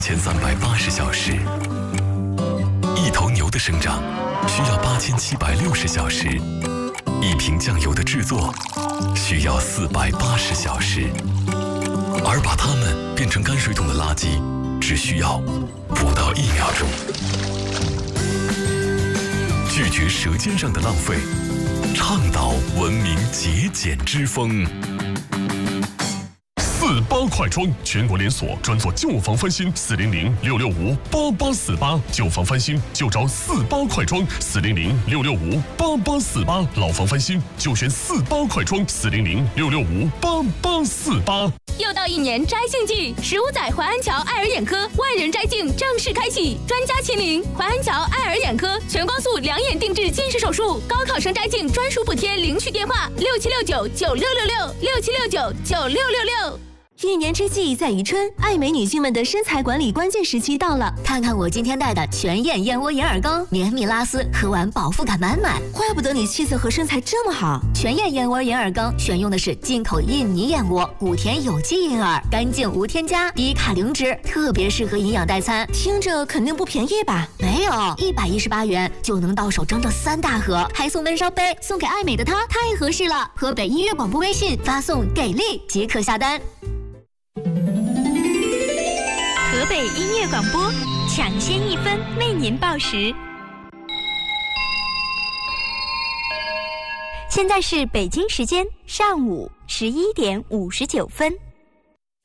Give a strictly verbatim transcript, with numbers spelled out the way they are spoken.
千三百八十小时。一头牛的生长需要八千七百六十小时，一瓶酱油的制作需要四百八十小时，而把它们变成泔水桶的垃圾只需要不到一秒钟。拒绝舌尖上的浪费，倡导文明节俭之风。 四八快装，全国连锁，专做旧房翻新，四零零六六五八八四八，旧房翻新就找四八快装，四零零六六五八八四八，老房翻新就选四八快装，四零零六六五八八四八。 又到一年摘镜季，十五载淮安桥爱尔眼科万人摘镜正式开启，专家亲临，淮安桥爱尔眼科全光速两眼定制近视手术，高考生摘镜专属补贴，领取电话六七六九九六六六六七六九九六六六。 一年之计在于春，爱美女性们的身材管理关键时期到了。 看看我今天带的全燕燕窝银耳羹，绵密拉丝，喝完饱腹感满满。 怪不得你气色和身材这么好。 全燕燕窝银耳羹选用的是进口印尼燕窝，谷田有机银耳，干净无添加，低卡零脂，特别适合营养代餐。 听着肯定不便宜吧？ 没有，一百一十八元就能到手整整三大盒，还送温烧杯，送给爱美的她太合适了。河北音乐广播微信发送给力即可下单。 河北音乐广播，抢先一分为您报时。现在是北京时间上午十一点五十九分。